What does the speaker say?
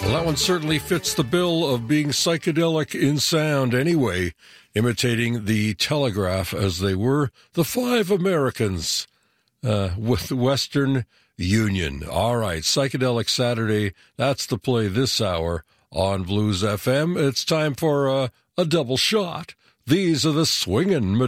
Well, that one certainly fits the bill of being psychedelic in sound anyway, imitating the Telegraph as they were the Five Americans with Western Union. All right, Psychedelic Saturday, that's the play this hour on Blues FM. It's time for a double shot. These are the swingin'